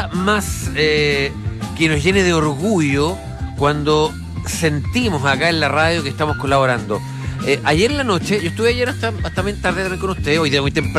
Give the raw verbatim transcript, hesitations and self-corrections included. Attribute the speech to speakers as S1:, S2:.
S1: más eh, que nos llene de orgullo cuando sentimos acá en la radio que estamos colaborando. Eh, ayer en la noche, yo estuve ayer hasta, hasta bien tarde también con usted, hoy día muy temprano.